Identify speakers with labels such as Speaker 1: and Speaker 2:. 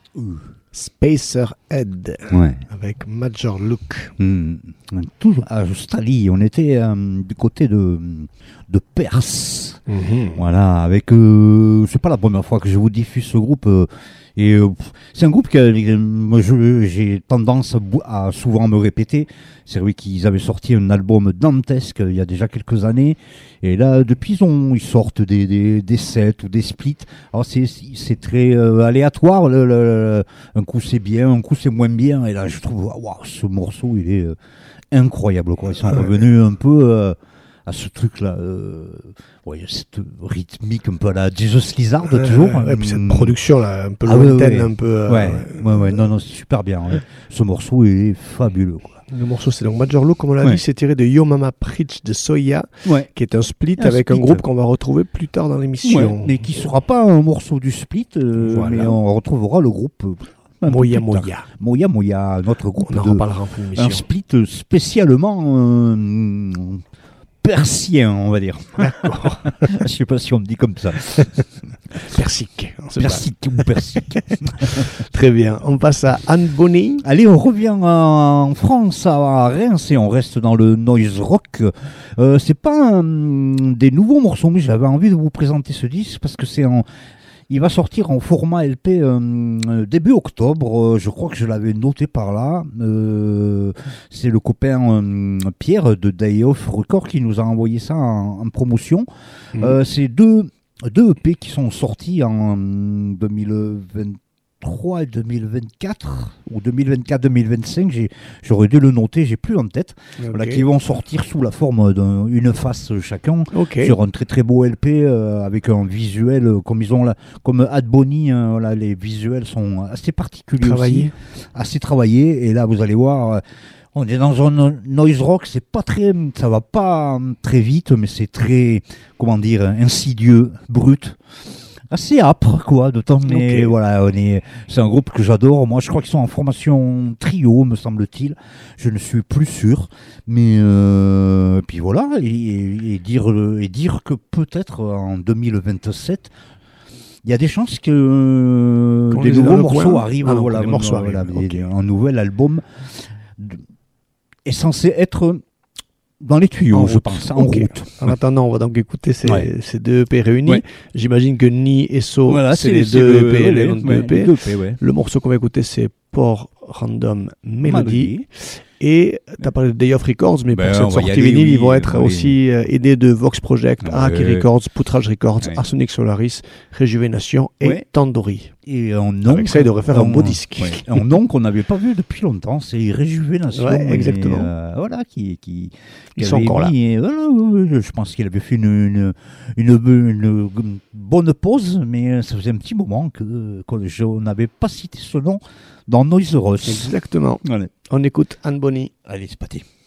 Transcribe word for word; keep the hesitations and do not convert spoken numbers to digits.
Speaker 1: Ouh.
Speaker 2: Spacerhead,
Speaker 1: Ouais.
Speaker 2: avec Major Look.
Speaker 1: Mmh. Toujours à Australie, on était euh, du côté de, de Perth.
Speaker 2: Mm-hmm.
Speaker 1: Voilà, avec. Euh, c'est pas la première fois que je vous diffuse ce groupe. Euh, et euh, c'est un groupe que moi, je- j'ai tendance à, à souvent me répéter. C'est vrai qu'ils avaient sorti un album dantesque il y a déjà quelques années. Et là, depuis, ils, ont, ils sortent des, des, des sets ou des splits. Alors, c'est, c'est très euh, aléatoire. Le, le, le- un coup, c'est bien, un coup, c'est moins bien. Et là, je trouve, waouh, ce morceau, il est euh, incroyable, quoi. Ils sont revenus un peu euh, à ce truc-là. Euh, ouais, cette rythmique un peu à la Jesus Lizard,
Speaker 2: Ouais,
Speaker 1: toujours.
Speaker 2: ouais, et puis cette production là, un peu
Speaker 1: Ah ouais,
Speaker 2: lointaine,
Speaker 1: ouais.
Speaker 2: un peu. euh,
Speaker 1: Ouais, ouais, ouais, non, non, c'est super bien. Ouais. Ce morceau est fabuleux, quoi.
Speaker 2: Le morceau, c'est donc Major Look, comme on l'a
Speaker 1: Ouais.
Speaker 2: dit, c'est tiré de Yo Mama Preach de Soya,
Speaker 1: Ouais.
Speaker 2: qui est un split
Speaker 1: Un
Speaker 2: avec un
Speaker 1: split.
Speaker 2: groupe qu'on va retrouver plus tard dans l'émission.
Speaker 1: Ouais, mais qui sera pas un morceau du split, euh,
Speaker 2: Voilà.
Speaker 1: mais on retrouvera le groupe. euh, un peu
Speaker 2: Moya
Speaker 1: plus tard.
Speaker 2: Moya.
Speaker 1: Moya Moya, notre groupe
Speaker 2: On en
Speaker 1: de
Speaker 2: reparlera en fin
Speaker 1: un
Speaker 2: d'émission.
Speaker 1: split spécialement euh, persien, on va dire.
Speaker 2: D'accord.
Speaker 1: Je sais pas si on me dit comme ça.
Speaker 2: Persique. on sait
Speaker 1: Persique ou persique.
Speaker 2: pas. Très bien. On passe à Anne Bonny.
Speaker 1: Allez, on revient en France, à Reims, et on reste dans le noise rock. Euh, c'est pas un, des nouveaux morceaux, mais j'avais envie de vous présenter ce disque parce que c'est en, il va sortir en format L P euh, début octobre. Euh, je crois que je l'avais noté par là. Euh, c'est le copain euh, Pierre de Day Off Record qui nous a envoyé ça en, en promotion.
Speaker 2: Mmh.
Speaker 1: Euh, c'est deux, deux E P qui sont sortis en deux mille vingt-trois et deux mille vingt-quatre ou deux mille vingt-quatre deux mille vingt-cinq, j'ai, j'aurais dû le noter, j'ai plus en tête.
Speaker 2: Okay.
Speaker 1: Voilà, qui vont sortir sous la forme d'une face chacun,
Speaker 2: Okay.
Speaker 1: sur un très très beau L P euh, avec un visuel euh, comme ils ont là, comme Ad Bonny, hein, voilà, les visuels sont assez particuliers
Speaker 2: Travaillé.
Speaker 1: aussi, assez travaillés. Et là, vous allez voir. Euh, on est dans un noise rock, c'est pas très, ça va pas très vite, mais c'est très, comment dire, insidieux, brut, assez âpre, quoi, de temps. Mais
Speaker 2: Okay.
Speaker 1: voilà, on est, c'est un groupe que j'adore. Moi, je crois qu'ils sont en formation trio, me semble-t-il. Je ne suis plus sûr, mais euh, puis voilà, et, et dire et dire que peut-être en deux mille vingt-sept. Il y a des chances que euh,
Speaker 2: Qu'on
Speaker 1: des
Speaker 2: les ait dans
Speaker 1: nouveaux
Speaker 2: le
Speaker 1: morceaux
Speaker 2: coin.
Speaker 1: arrivent.
Speaker 2: Ah non,
Speaker 1: voilà,
Speaker 2: que les morceaux
Speaker 1: voilà,
Speaker 2: arrivent.
Speaker 1: des-
Speaker 2: Okay.
Speaker 1: un nouvel album de- est censé être dans les tuyaux,
Speaker 2: En
Speaker 1: je
Speaker 2: route.
Speaker 1: pense, en
Speaker 2: Ok.
Speaker 1: route.
Speaker 2: En attendant, on va donc écouter ces,
Speaker 1: Ouais.
Speaker 2: ces deux E P réunis.
Speaker 1: Ouais.
Speaker 2: J'imagine que Ni et So,
Speaker 1: Voilà,
Speaker 2: c'est les deux E P, les noms de deux E P.
Speaker 1: les deux E P, ouais.
Speaker 2: Le morceau qu'on va écouter, c'est Port Random Melody.
Speaker 1: Melody.
Speaker 2: Et tu as parlé de Day of Records, mais
Speaker 1: Ben,
Speaker 2: pour
Speaker 1: on
Speaker 2: cette
Speaker 1: va y
Speaker 2: sortie
Speaker 1: aller,
Speaker 2: vinyle,
Speaker 1: oui,
Speaker 2: ils vont être
Speaker 1: oui.
Speaker 2: aussi euh, aidés de Vox Project,
Speaker 1: Ouais.
Speaker 2: Araki Records, Poutrage Records,
Speaker 1: Ouais.
Speaker 2: Arsenic Solaris, Réjuvénation et
Speaker 1: Ouais.
Speaker 2: Tandoori.
Speaker 1: Et en nom,
Speaker 2: Avec ça, il devrait faire un beau disque.
Speaker 1: Ouais. Un nom qu'on n'avait pas vu depuis longtemps, c'est Réjuvénation.
Speaker 2: Ouais,
Speaker 1: et,
Speaker 2: exactement.
Speaker 1: euh, voilà, qui, qui, qui
Speaker 2: Ils sont
Speaker 1: avait
Speaker 2: encore là.
Speaker 1: mis, et voilà, ouais, ouais, je pense qu'il avait fait une, une, une, une bonne pause, mais ça faisait un petit moment que, que je n'avais pas cité ce nom dans Noise Rock.
Speaker 2: Exactement.
Speaker 1: Allez,
Speaker 2: On écoute Anne Bonny.
Speaker 1: allez, c'est parti.